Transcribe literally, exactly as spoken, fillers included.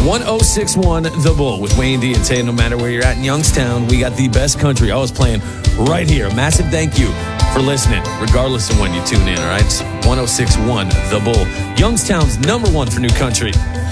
one oh six point one The Bull with Wayne D and Tay. No matter where you're at in Youngstown, we got the best country always playing right here. A massive thank you for listening, regardless of when you tune in, all right? It's one oh six point one The Bull, Youngstown's number one for new country.